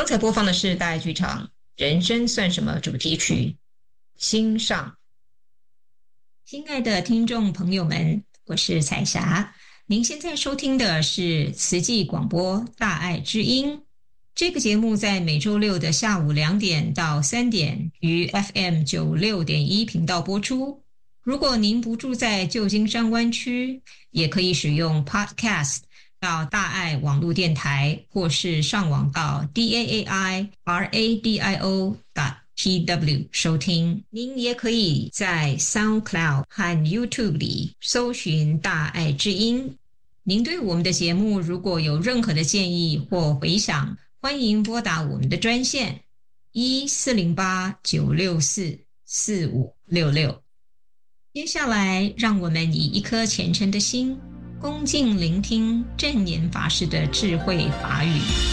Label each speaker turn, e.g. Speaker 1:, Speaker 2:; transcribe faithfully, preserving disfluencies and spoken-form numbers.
Speaker 1: 刚才播放的是大爱剧场人生算什么主题曲心上。亲爱的听众朋友们，我是彩霞，您现在收听的是慈济广播大爱之音。这个节目在每周六的下午两点到三点于 F M 九十六点一 频道播出。如果您不住在旧金山湾区，也可以使用 Podcast 到大爱网络电台，或是上网到 D A A I R A D I O T W 收听。您也可以在 SoundCloud 和 YouTube 里搜寻大爱之音。您对我们的节目如果有任何的建议或回响，欢迎拨打我们的专线一四零八九六四四五六六。接下来让我们以一颗虔诚的心恭敬聆听证严法师的智慧法语。